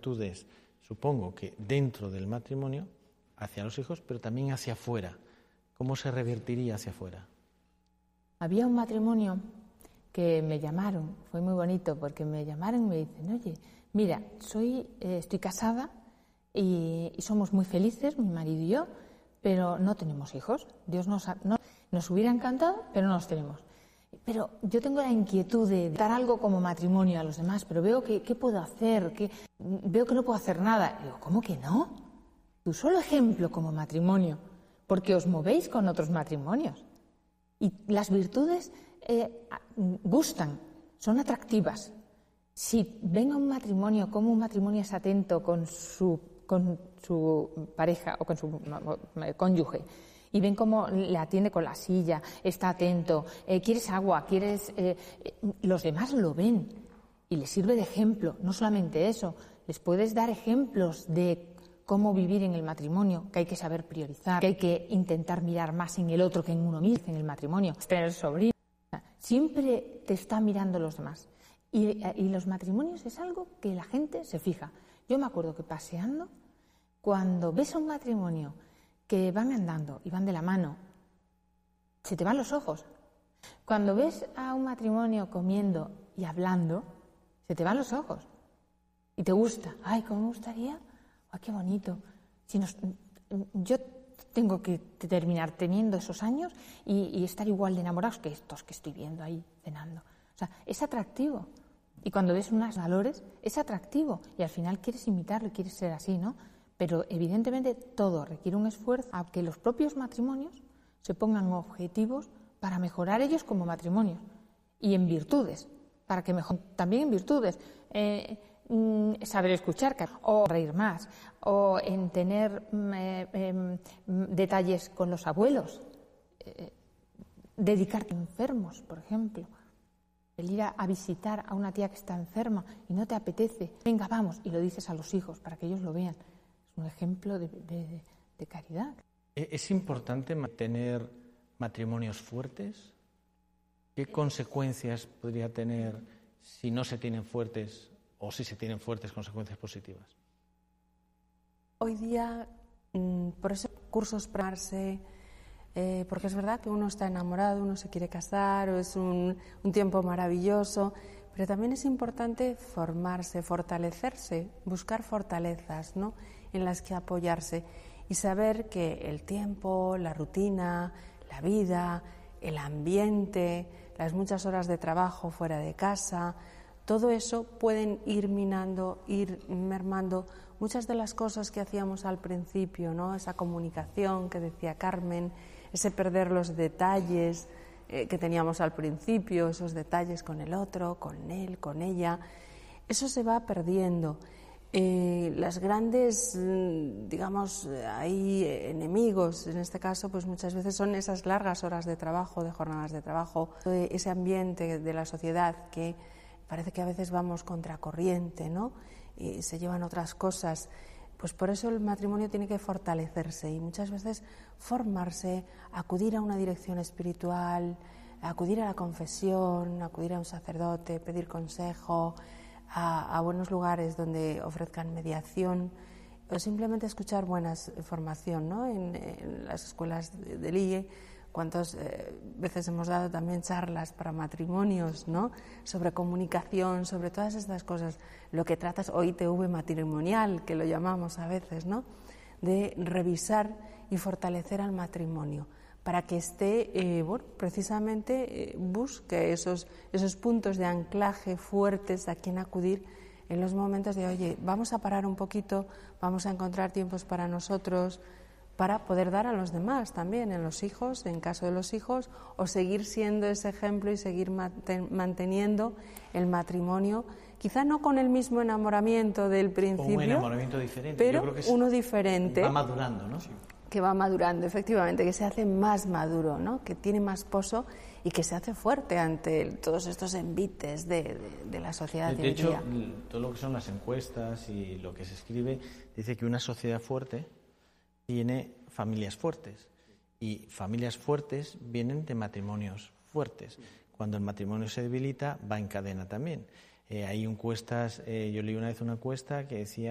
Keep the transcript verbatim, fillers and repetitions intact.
virtudes, supongo que dentro del matrimonio, hacia los hijos, pero también hacia afuera. ¿Cómo se revertiría hacia afuera? Había un matrimonio que me llamaron, fue muy bonito, porque me llamaron y me dicen, oye, mira, soy, eh, estoy casada y, y somos muy felices, mi marido y yo, pero no tenemos hijos. Dios nos, ha, no, nos hubiera encantado, pero no los tenemos. Pero yo tengo la inquietud de dar algo como matrimonio a los demás, pero veo que qué puedo hacer, que veo que no puedo hacer nada. Y digo, ¿cómo que no? Tu solo ejemplo como matrimonio, porque os movéis con otros matrimonios. Y las virtudes eh, gustan, son atractivas. Si ven a un matrimonio, como un matrimonio es atento con su, con su pareja o con su cónyuge, y ven cómo le atiende con la silla, está atento, eh, quieres agua, quieres... Eh, los demás lo ven y les sirve de ejemplo. No solamente eso, les puedes dar ejemplos de cómo vivir en el matrimonio, que hay que saber priorizar, que hay que intentar mirar más en el otro que en uno mismo, en el matrimonio, tener sobrino. Siempre te está mirando los demás. Y, y los matrimonios es algo que la gente se fija. Yo me acuerdo que paseando, cuando ves a un matrimonio que van andando y van de la mano, se te van los ojos. Cuando ves a un matrimonio comiendo y hablando, se te van los ojos. Y te gusta. Ay, ¿cómo me gustaría? Ay, qué bonito. Si nos, yo tengo que terminar teniendo esos años y, y estar igual de enamorados que estos que estoy viendo ahí cenando. O sea, es atractivo. Y cuando ves unos valores, es atractivo. Y al final quieres imitarlo y quieres ser así, ¿no? Pero evidentemente todo requiere un esfuerzo a que los propios matrimonios se pongan objetivos para mejorar ellos como matrimonios y en virtudes, para que mejoren también en virtudes, eh, mm, saber escuchar o reír más, o en tener eh, eh, detalles con los abuelos, eh, dedicarte a enfermos, por ejemplo. El ir a, a visitar a una tía que está enferma y no te apetece, venga, vamos, y lo dices a los hijos para que ellos lo vean. Es un ejemplo de, de, de caridad. ¿Es importante mantener matrimonios fuertes? ¿Qué consecuencias podría tener si no se tienen fuertes o si se tienen fuertes consecuencias positivas? Hoy día, por eso cursos para amarse, eh, porque es verdad que uno está enamorado, uno se quiere casar, o es un, un tiempo maravilloso, pero también es importante formarse, fortalecerse, buscar fortalezas, ¿no?, en las que apoyarse y saber que el tiempo, la rutina, la vida, el ambiente, las muchas horas de trabajo fuera de casa, todo eso pueden ir minando, ir mermando muchas de las cosas que hacíamos al principio, ¿no? Esa comunicación que decía Carmen, ese perder los detalles eh, que teníamos al principio, esos detalles con el otro, con él, con ella, eso se va perdiendo. Eh, las grandes, digamos, hay enemigos, en este caso, pues muchas veces son esas largas horas de trabajo, de jornadas de trabajo, ese ambiente de la sociedad que parece que a veces vamos contracorriente, ¿no? Y se llevan otras cosas. Pues por eso el matrimonio tiene que fortalecerse y muchas veces formarse, acudir a una dirección espiritual, acudir a la confesión, acudir a un sacerdote, pedir consejo, A, a buenos lugares donde ofrezcan mediación o simplemente escuchar buena formación, ¿no? En, en las escuelas de, de Ligue, cuántas eh, veces hemos dado también charlas para matrimonios, ¿no?, sobre comunicación, sobre todas estas cosas, lo que tratas O I T V matrimonial, que lo llamamos a veces, ¿no?, de revisar y fortalecer al matrimonio para que esté, eh, bueno, precisamente eh, busque esos, esos puntos de anclaje fuertes a quien acudir en los momentos de, oye, vamos a parar un poquito, vamos a encontrar tiempos para nosotros, para poder dar a los demás también, en los hijos, en caso de los hijos, o seguir siendo ese ejemplo y seguir manteniendo el matrimonio, quizá no con el mismo enamoramiento del principio, o un enamoramiento diferente, pero yo creo que es, uno diferente. Va madurando, ¿no? Sí. Que va madurando, efectivamente, que se hace más maduro, ¿no?, que tiene más pozo y que se hace fuerte ante todos estos envites de, de, de la sociedad. De, de hecho, todo lo que son las encuestas y lo que se escribe dice que una sociedad fuerte tiene familias fuertes y familias fuertes vienen de matrimonios fuertes. Cuando el matrimonio se debilita, va en cadena también. Eh, hay encuestas, eh, yo leí una vez una encuesta que decía